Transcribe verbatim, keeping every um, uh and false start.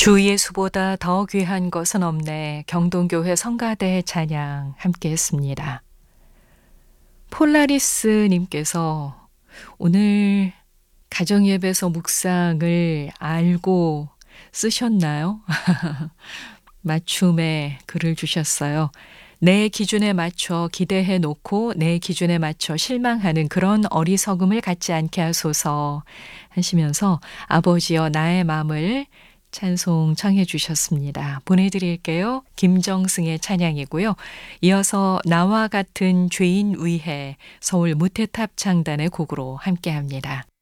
주 예수보다 더 귀한 것은 없네. 경동교회 성가대 찬양 함께 했습니다. 폴라리스 님께서 오늘 가정예배에서 묵상을 알고 쓰셨나요? 맞춤에 글을 주셨어요. 내 기준에 맞춰 기대해 놓고 내 기준에 맞춰 실망하는 그런 어리석음을 갖지 않게 하소서 하시면서 아버지여 나의 마음을 찬송 청해 주셨습니다. 보내드릴게요. 김정승의 찬양이고요. 이어서 나와 같은 죄인 위해 서울 모태탑 창단의 곡으로 함께합니다.